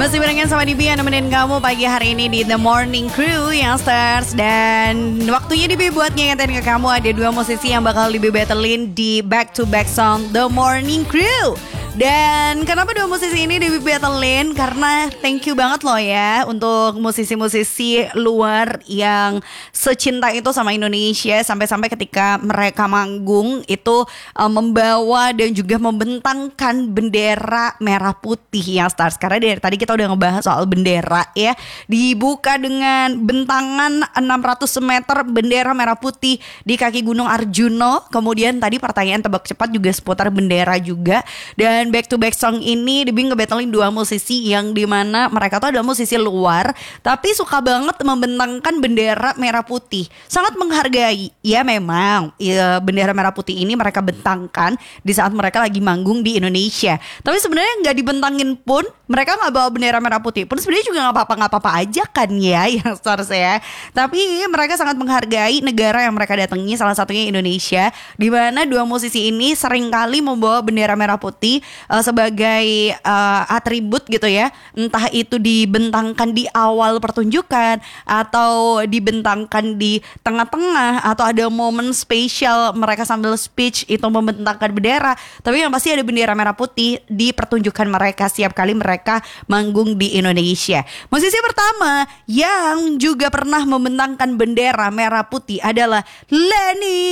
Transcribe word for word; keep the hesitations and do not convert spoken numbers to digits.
Masih barengan sama Dibi yang nemenin kamu pagi hari ini di The Morning Crew yang stars. Dan waktunya Dibi buat ngingetin ke kamu ada dua musisi yang bakal Dibi battlein di back to back song The Morning Crew. Dan kenapa dua musisi ini Dibi battlein? Karena thank you banget loh ya untuk musisi-musisi luar yang secinta itu sama Indonesia. Sampai-sampai ketika mereka manggung itu uh, membawa dan juga membentangkan bendera merah putih yang stars. Karena dari tadi kita udah ngebahas soal bendera ya. Dibuka dengan bentangan enam ratus meter bendera merah putih di kaki Gunung Arjuno. Kemudian tadi pertanyaan tebak cepat juga seputar bendera juga. Dan back to back song ini Dibi ngebattlein dua musisi yang dimana mereka tuh adalah musisi luar tapi suka banget membentangkan bendera merah putih. Sangat menghargai. Ya memang ya, bendera merah putih ini mereka bentangkan di saat mereka lagi manggung di Indonesia. Tapi sebenarnya gak dibentangin pun, mereka gak bawa bendera merah putih pun sebenarnya juga gak apa-apa gak apa-apa aja kan ya yang stars ya. Tapi mereka sangat menghargai negara yang mereka datangi, salah satunya Indonesia, di mana dua musisi ini seringkali membawa bendera merah putih uh, sebagai uh, atribut gitu ya. Entah itu dibentangkan di awal pertunjukan atau dibentangkan di tengah-tengah atau ada momen spesial mereka sambil speech itu membentangkan bendera. Tapi yang pasti ada bendera merah putih di pertunjukan mereka setiap kali mereka manggung di Indonesia. Musisi pertama yang juga pernah membentangkan bendera merah putih adalah Lenny